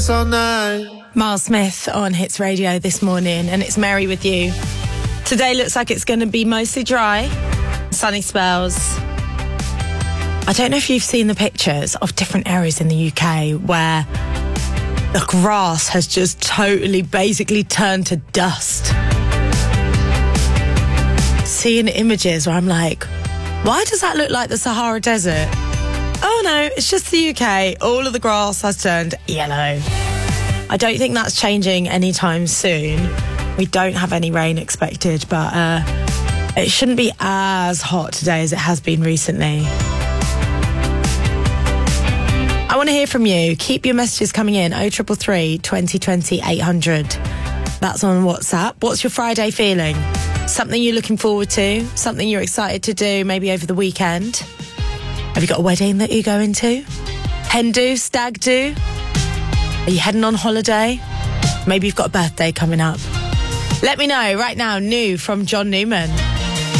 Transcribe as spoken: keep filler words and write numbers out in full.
dance all night. Miles Smith on Hits Radio this morning, and it's Mary with you. Today looks like it's going to be mostly dry, sunny spells. I don't know if you've seen the pictures of different areas in the U K where the grass has just totally basically turned to dust. Seeing images where I'm like, why does that look like the Sahara Desert? Oh no, it's just the U K. All of the grass has turned yellow. I don't think that's changing anytime soon. We don't have any rain expected, but uh, it shouldn't be as hot today as it has been recently. I want to hear from you. Keep your messages coming in. oh three three three, twenty twenty, eight hundred. That's on WhatsApp. What's your Friday feeling? Something you're looking forward to? Something you're excited to do maybe over the weekend? Have you got a wedding that you're going to? Hen do? Stag do? Are you heading on holiday? Maybe you've got a birthday coming up. Let me know right now. New from John Newman.